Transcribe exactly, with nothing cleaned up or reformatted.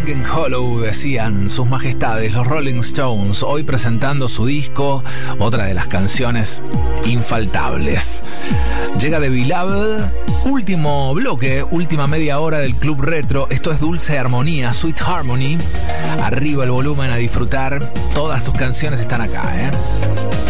Singing Hollow, decían sus majestades, los Rolling Stones, hoy presentando su disco, otra de las canciones infaltables. Llega The Beloved, último bloque, última media hora del Club Retro. Esto es Dulce Armonía, Sweet Harmony. Arriba el volumen a disfrutar. Todas tus canciones están acá, ¿eh?